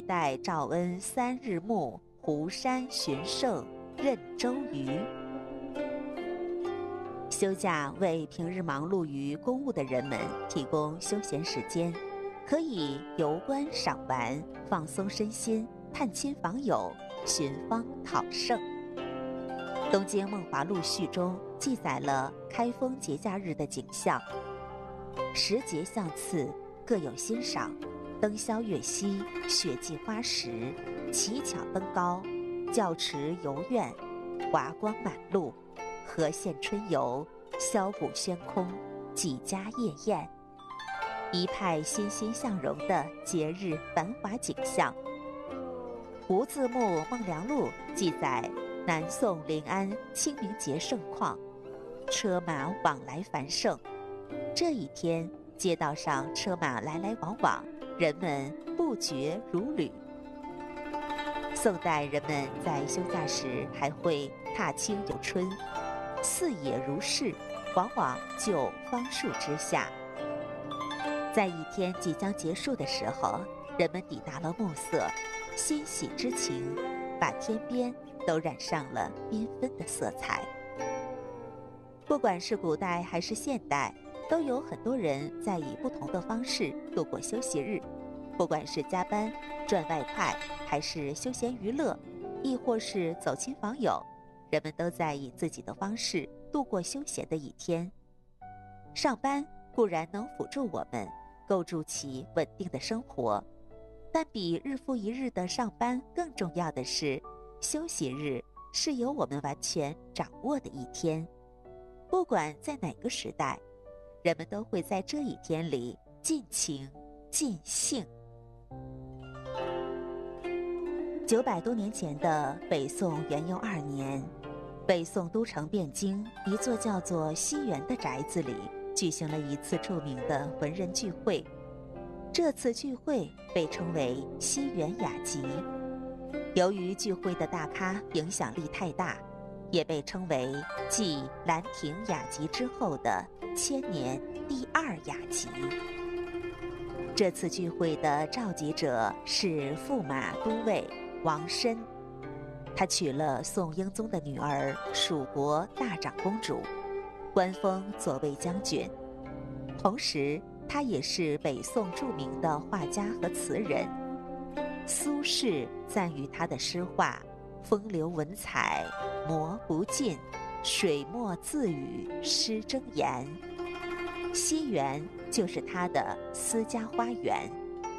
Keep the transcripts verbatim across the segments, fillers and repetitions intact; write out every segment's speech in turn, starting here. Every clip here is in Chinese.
待赵恩三日暮，湖山寻胜任舟渔。休假为平日忙碌于公务的人们提供休闲时间，可以游观赏玩，放松身心，探亲访友，寻芳讨胜。《东京梦华录》序中记载了开封节假日的景象，时节相次，各有欣赏。灯消月稀，雪霁花实，奇巧登高，教池游苑，华光满路，河县春游，箫鼓喧空，几家夜宴，一派欣欣向荣的节日繁华景象。吴字墓《孟良录》记载南宋临安清明节盛况，车马往来繁盛。这一天街道上车马来来往往，人们不绝如缕。宋代人们在休假时还会踏青游春，四野如市，往往就芳树之下。在一天即将结束的时候，人们抵达了暮色，欣喜之情把天边都染上了缤纷的色彩。不管是古代还是现代，都有很多人在以不同的方式度过休息日。不管是加班赚外快，还是休闲娱乐，亦或是走亲访友，人们都在以自己的方式度过休闲的一天。上班固然能辅助我们构筑起稳定的生活，但比日复一日的上班更重要的是，休息日是由我们完全掌握的一天。不管在哪个时代，人们都会在这一天里尽情尽兴。九百多年前的北宋元佑二年，北宋都城汴京一座叫做西园的宅子里举行了一次著名的文人聚会。这次聚会被称为西园雅集。由于聚会的大咖影响力太大，也被称为继兰亭雅集之后的千年第二雅集。这次聚会的召集者是驸马都尉王申，他娶了宋英宗的女儿蜀国大长公主，官封左卫将军。同时他也是北宋著名的画家和词人。苏轼赞誉他的诗画风流文采，磨不尽，水墨自语，诗争言。西园就是他的私家花园。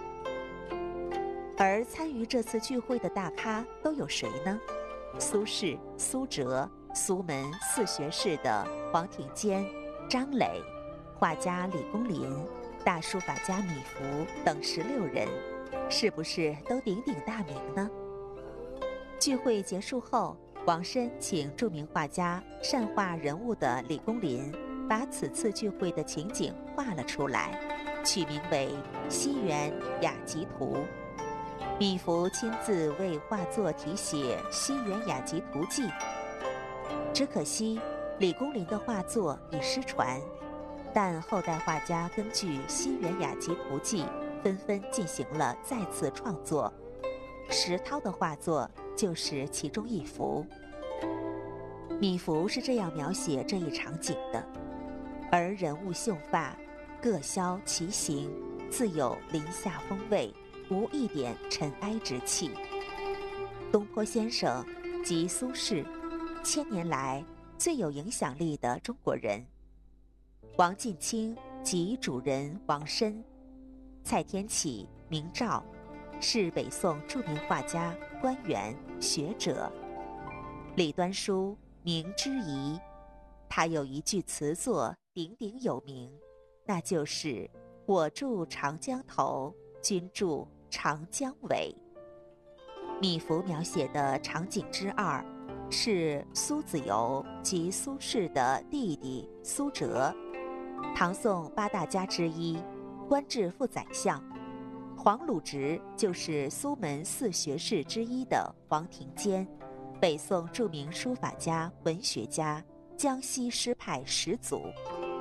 而参与这次聚会的大咖都有谁呢？苏轼、苏辙、苏门四学士的黄庭坚、张磊，画家李公麟，大书法家米芾等十六人，是不是都鼎鼎大名呢？聚会结束后，王申请著名画家善画人物的李公麟把此次聚会的情景画了出来，取名为《西园雅集图》。米芾亲自为画作题写《西园雅集图记》。只可惜李公麟的画作已失传，但后代画家根据《西园雅集图记》纷纷进行了再次创作，石涛的画作就是其中一幅。米芾是这样描写这一场景的：而人物秀发，各萧其形，自有林下风味，无一点尘埃之气。东坡先生即苏轼，千年来最有影响力的中国人。王近卿即主人王申，蔡天启、明照是北宋著名画家、官员、学者。李端书名之仪，他有一句词作鼎鼎有名，那就是我住长江头，君住长江尾。米芾描写的场景之二是苏子由及苏轼的弟弟苏辙，唐宋八大家之一，官至副宰相。黄鲁直就是苏门四学士之一的黄庭坚，北宋著名书法家、文学家，江西诗派始祖。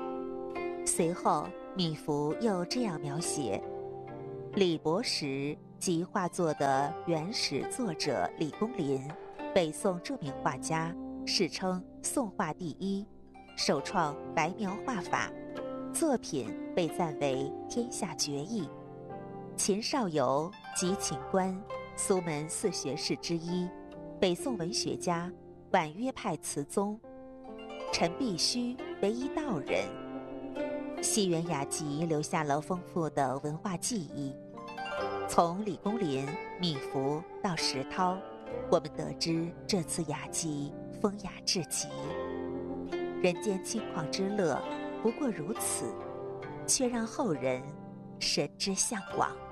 随后米芾又这样描写：李伯时即画作的原始作者李公麟，北宋著名画家，世称宋画第一，首创白描画法，作品被赞为天下绝艺。秦少游即秦观，苏门四学士之一，北宋文学家，婉约派词宗。陈必须为一道人。西园雅集留下了丰富的文化记忆。从李公麟、米芾到石涛，我们得知这次雅集风雅至极。人间轻狂之乐不过如此，却让后人神之向往。